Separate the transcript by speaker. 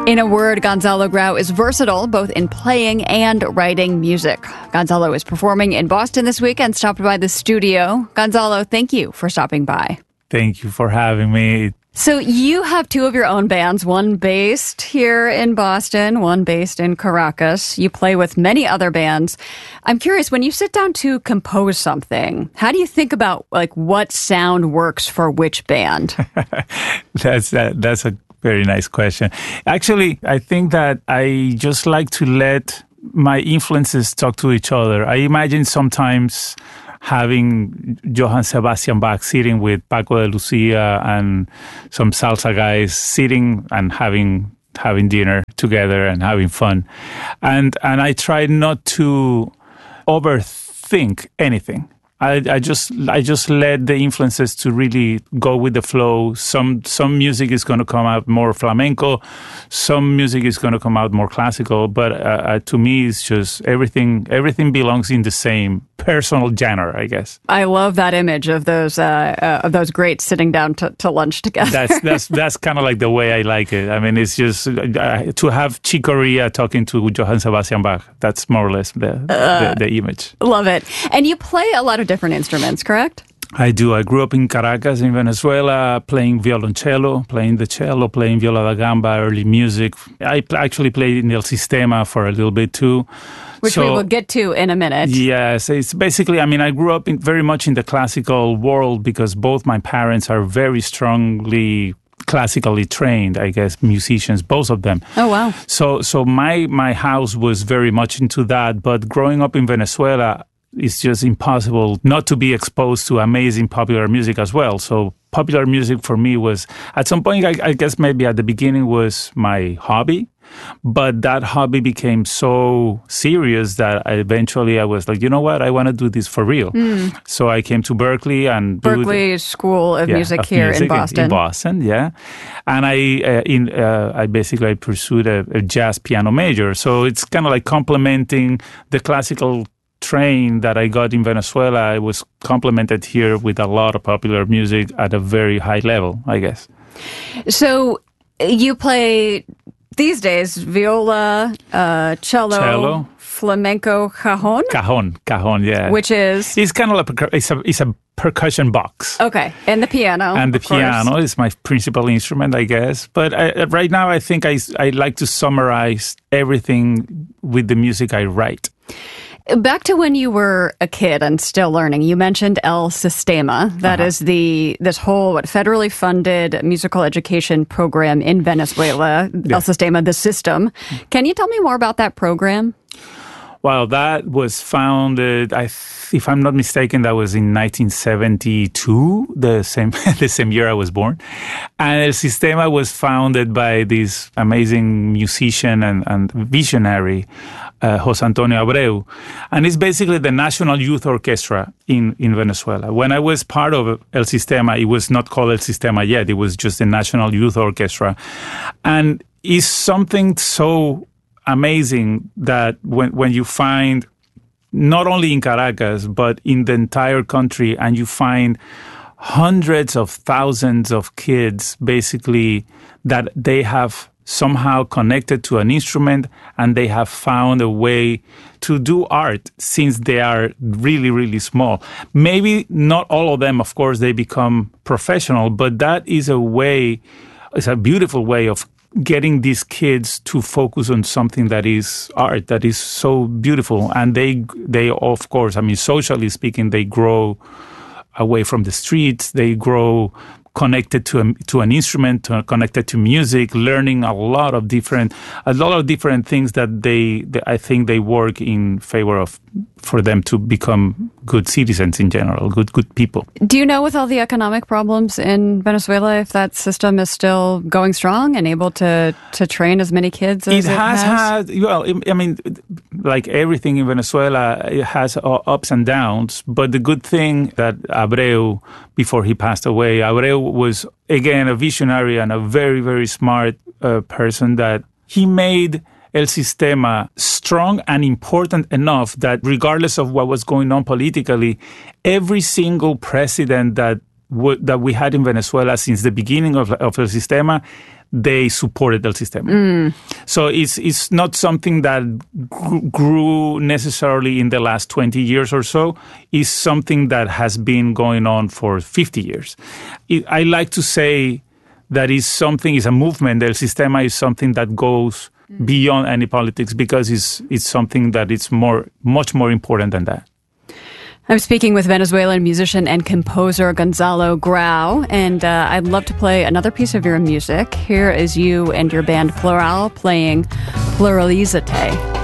Speaker 1: In a word, Gonzalo Grau is versatile, both in playing and writing music. Gonzalo is performing in Boston this week and stopped by the studio. Gonzalo, thank you for stopping by.
Speaker 2: Thank you for having me.
Speaker 1: So you have two of your own bands, one based here in Boston, one based in Caracas. You play with many other bands. I'm curious, when you sit down to compose something, how do you think about what sound works for which band?
Speaker 2: That's a very nice question. Actually, I think that I just like to let my influences talk to each other. I imagine sometimes having Johann Sebastian Bach sitting with Paco de Lucia and some salsa guys sitting and having dinner together and having fun. And I try not to overthink anything. I just let the influences to really go with the flow. Some music is going to come out more flamenco, some music is going to come out more classical. But to me, it's just everything belongs in the same personal genre, I guess.
Speaker 1: I love that image of those greats sitting down to lunch together.
Speaker 2: That's kind of like the way I like it. I mean, it's just to have Chick Corea talking to Johann Sebastian Bach. That's more or less the image.
Speaker 1: Love it. And you play a lot of different instruments, correct?
Speaker 2: I do. I grew up in Caracas, in Venezuela, playing violoncello, playing the cello, playing viola da gamba, early music. I actually played in El Sistema for a little bit too.
Speaker 1: Which we will get to in a minute.
Speaker 2: Yes, it's basically, I grew up very much in the classical world because both my parents are very strongly classically trained, I guess, musicians, both of them.
Speaker 1: Oh, wow.
Speaker 2: So my house was very much into that. But growing up in Venezuela, it's just impossible not to be exposed to amazing popular music as well. So popular music for me was, at some point, I guess maybe at the beginning was my hobby. But that hobby became so serious that eventually I was like, you know what? I want to do this for real. So I came to Berkeley and
Speaker 1: Berkeley School of Music here in Boston.
Speaker 2: In Boston, yeah. And I basically pursued a jazz piano major. So it's kind of like complementing the classical train that I got in Venezuela. I was complemented here with a lot of popular music at a very high level, I guess.
Speaker 1: So you play these days viola, cello, flamenco,
Speaker 2: cajon, yeah.
Speaker 1: Which is?
Speaker 2: It's kind of like it's a percussion box.
Speaker 1: Okay, and the piano.
Speaker 2: And the piano is my principal instrument, I guess. But right now, I think I like to summarize everything with the music I write.
Speaker 1: Back to when you were a kid and still learning, you mentioned El Sistema. That is this whole federally funded musical education program in Venezuela. Yeah. El Sistema, the system. Can you tell me more about that program?
Speaker 2: Well, that was founded, if I'm not mistaken, that was in 1972, the same year I was born. And El Sistema was founded by this amazing musician and visionary, José Antonio Abreu. And it's basically the National Youth Orchestra in Venezuela. When I was part of El Sistema, it was not called El Sistema yet. It was just the National Youth Orchestra. And it's something so amazing that when you find, not only in Caracas, but in the entire country, and you find hundreds of thousands of kids, basically, that they have somehow connected to an instrument and they have found a way to do art since they are really, really small. Maybe not all of them, of course, they become professional, but that is it's a beautiful way of getting these kids to focus on something that is art, that is so beautiful. And they of course, socially speaking, they grow away from the streets. They grow connected to an instrument, connected to music, learning a lot of different things that I think they work in favor of, for them to become good citizens in general, good people.
Speaker 1: Do you know, with all the economic problems in Venezuela, if that system is still going strong and able to train as many kids as it has?
Speaker 2: Had, well, like everything in Venezuela, it has ups and downs. But the good thing that Abreu, before he passed away, Abreu was, again, a visionary and a very, very smart person, that he made El Sistema strong and important enough that regardless of what was going on politically, every single president that we had in Venezuela since the beginning of El Sistema, they supported El Sistema. So it's not something that grew necessarily in the last 20 years or so. It's something that has been going on for 50 years. I like to say that it's a movement. El Sistema is something that goes beyond any politics because it's something that it's much more important than that.
Speaker 1: I'm speaking with Venezuelan musician and composer Gonzalo Grau, and I'd love to play another piece of your music. Here is you and your band Plural playing Pluralizate.